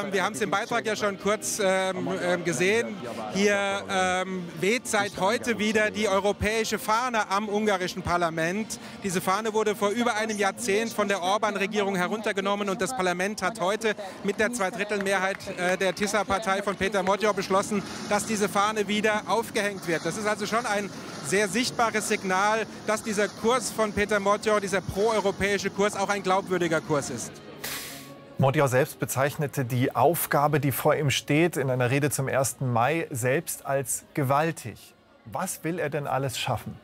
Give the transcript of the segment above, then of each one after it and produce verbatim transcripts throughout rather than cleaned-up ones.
Ähm, wir haben es im Beitrag ja schon kurz ähm, äh, gesehen. Hier ähm, weht seit heute wieder die europäische Fahne am ungarischen Parlament. Diese Fahne wurde vor über einem Jahrzehnt von der Orban-Regierung heruntergenommen und das Parlament hat heute mit der Zweidrittelmehrheit äh, der Tisza-Partei von Péter Magyar beschlossen, dass diese Fahne wieder aufgehängt wird. Das ist also schon ein sehr sichtbares Signal, dass dieser Kurs von Péter Magyar, dieser proeuropäische Kurs, auch ein glaubwürdiger Kurs ist. Magyar selbst bezeichnete die Aufgabe, die vor ihm steht, in einer Rede zum ersten Mai selbst als gewaltig. Was will er denn alles schaffen?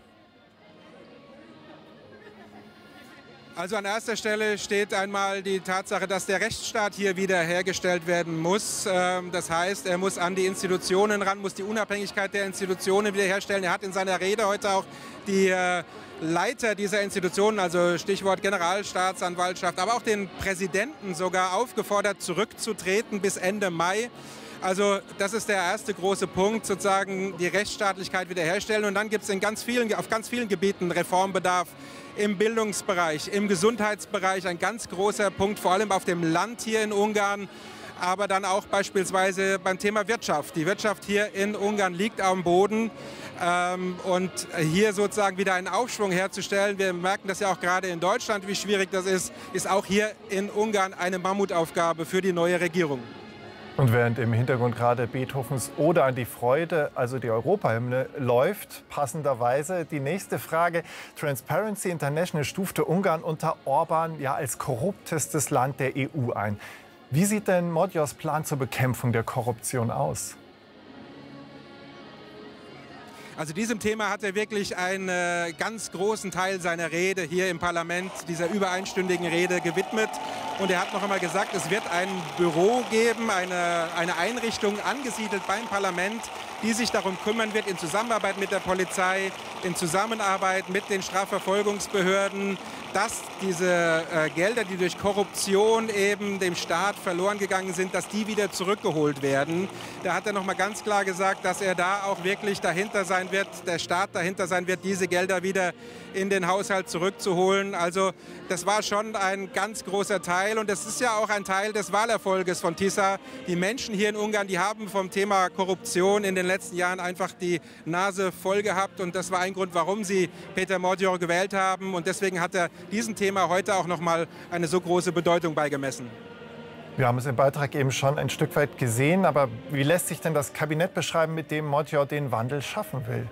Also an erster Stelle steht einmal die Tatsache, dass der Rechtsstaat hier wieder hergestellt werden muss. Das heißt, er muss an die Institutionen ran, muss die Unabhängigkeit der Institutionen wiederherstellen. Er hat in seiner Rede heute auch die Leiter dieser Institutionen, also Stichwort Generalstaatsanwaltschaft, aber auch den Präsidenten sogar aufgefordert, zurückzutreten bis Ende Mai. Also das ist der erste große Punkt, sozusagen die Rechtsstaatlichkeit wiederherstellen. Und dann gibt es in ganz vielen, auf ganz vielen Gebieten Reformbedarf. Im Bildungsbereich, im Gesundheitsbereich ein ganz großer Punkt, vor allem auf dem Land hier in Ungarn, aber dann auch beispielsweise beim Thema Wirtschaft. Die Wirtschaft hier in Ungarn liegt am Boden ähm, und hier sozusagen wieder einen Aufschwung herzustellen, wir merken das ja auch gerade in Deutschland, wie schwierig das ist, ist auch hier in Ungarn eine Mammutaufgabe für die neue Regierung. Und während im Hintergrund gerade Beethovens Ode an die Freude, also die Europahymne, läuft, passenderweise die nächste Frage. Transparency International stufte Ungarn unter Orban ja als korruptestes Land der E U ein. Wie sieht denn Magyars Plan zur Bekämpfung der Korruption aus? Also diesem Thema hat er wirklich einen äh, ganz großen Teil seiner Rede hier im Parlament, dieser über einstündigen Rede, gewidmet. Und er hat noch einmal gesagt, es wird ein Büro geben, eine, eine Einrichtung angesiedelt beim Parlament, die sich darum kümmern wird, in Zusammenarbeit mit der Polizei, in Zusammenarbeit mit den Strafverfolgungsbehörden, dass diese äh, Gelder, die durch Korruption eben dem Staat verloren gegangen sind, dass die wieder zurückgeholt werden. Da hat er noch mal ganz klar gesagt, dass er da auch wirklich dahinter sein wird, der Staat dahinter sein wird, diese Gelder wieder in den Haushalt zurückzuholen. Also das war schon ein ganz großer Teil und das ist ja auch ein Teil des Wahlerfolges von Tisza. Die Menschen hier in Ungarn, die haben vom Thema Korruption in den letzten Jahren einfach die Nase voll gehabt und das war ein Grund, warum sie Péter Magyar gewählt haben und deswegen hat er diesem Thema heute auch noch mal eine so große Bedeutung beigemessen. Wir haben es im Beitrag eben schon ein Stück weit gesehen, aber wie lässt sich denn das Kabinett beschreiben, mit dem Magyar den Wandel schaffen will?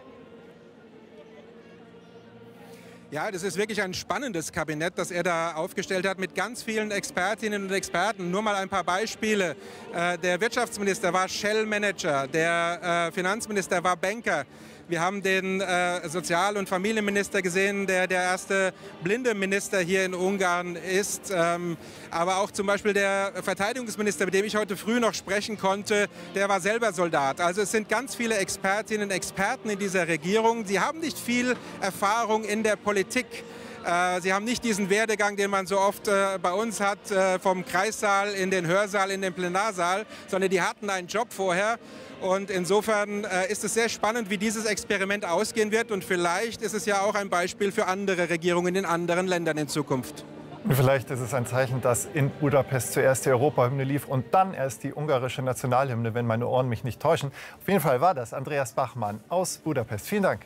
Ja, das ist wirklich ein spannendes Kabinett, das er da aufgestellt hat mit ganz vielen Expertinnen und Experten. Nur mal ein paar Beispiele. Äh, der Wirtschaftsminister war Shell-Manager, der äh, Finanzminister war Banker. Wir haben den äh, Sozial- und Familienminister gesehen, der der erste blinde Minister hier in Ungarn ist. Ähm, aber auch zum Beispiel der Verteidigungsminister, mit dem ich heute früh noch sprechen konnte, der war selber Soldat. Also es sind ganz viele Expertinnen und Experten in dieser Regierung. Sie haben nicht viel Erfahrung in der Politik. Sie haben nicht diesen Werdegang, den man so oft äh, bei uns hat, äh, vom Kreissaal in den Hörsaal, in den Plenarsaal, sondern die hatten einen Job vorher. Und insofern äh, ist es sehr spannend, wie dieses Experiment ausgehen wird. Und vielleicht ist es ja auch ein Beispiel für andere Regierungen in anderen Ländern in Zukunft. Und vielleicht ist es ein Zeichen, dass in Budapest zuerst die Europahymne lief und dann erst die ungarische Nationalhymne, wenn meine Ohren mich nicht täuschen. Auf jeden Fall war das Andreas Bachmann aus Budapest. Vielen Dank.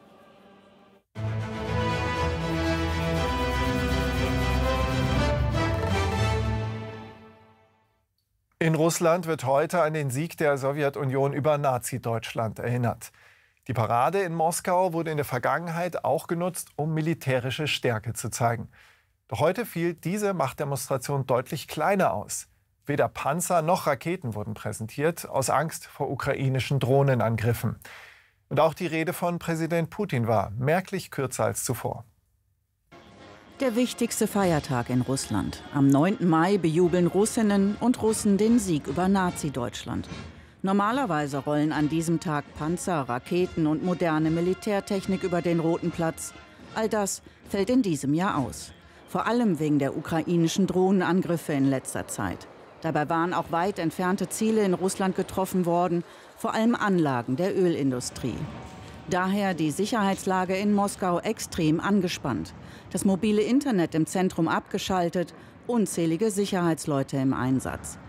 In Russland wird heute an den Sieg der Sowjetunion über Nazi-Deutschland erinnert. Die Parade in Moskau wurde in der Vergangenheit auch genutzt, um militärische Stärke zu zeigen. Doch heute fiel diese Machtdemonstration deutlich kleiner aus. Weder Panzer noch Raketen wurden präsentiert, aus Angst vor ukrainischen Drohnenangriffen. Und auch die Rede von Präsident Putin war merklich kürzer als zuvor. Der wichtigste Feiertag in Russland. Am neunten Mai bejubeln Russinnen und Russen den Sieg über Nazi-Deutschland. Normalerweise rollen an diesem Tag Panzer, Raketen und moderne Militärtechnik über den Roten Platz. All das fällt in diesem Jahr aus. Vor allem wegen der ukrainischen Drohnenangriffe in letzter Zeit. Dabei waren auch weit entfernte Ziele in Russland getroffen worden, vor allem Anlagen der Ölindustrie. Daher die Sicherheitslage in Moskau extrem angespannt. Das mobile Internet im Zentrum abgeschaltet, unzählige Sicherheitsleute im Einsatz.